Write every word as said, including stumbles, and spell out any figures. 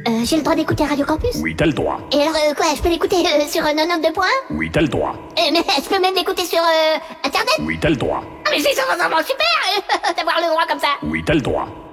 Euh, j'ai le droit d'écouter Radio Campus? Oui, t'as le droit. Et alors, euh, quoi, je peux l'écouter euh, sur euh, quatre-vingt-deux points un? Oui, t'as le droit. Euh, mais je peux même l'écouter sur euh, Internet? Oui, t'as le droit. Ah, mais c'est vraiment super euh, d'avoir le droit comme ça. Oui, t'as le droit.